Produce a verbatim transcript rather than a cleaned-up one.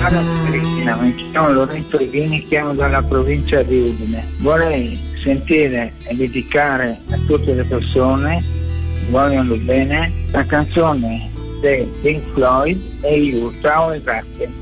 Cara Cristina, mi chiamo Lorenzo Ghini, chiamo dalla provincia di Udine. Vorrei sentire e dedicare a tutte le persone che vogliono bene la canzone dei Pink Floyd e You. Ciao e grazie.